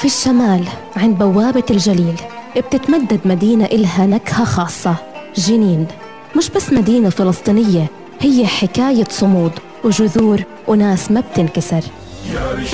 في الشمال عند بوابة الجليل بتتمدد مدينة إلها نكهة خاصة، جنين. مش بس مدينة فلسطينية، هي حكاية صمود وجذور وناس ما بتنكسر.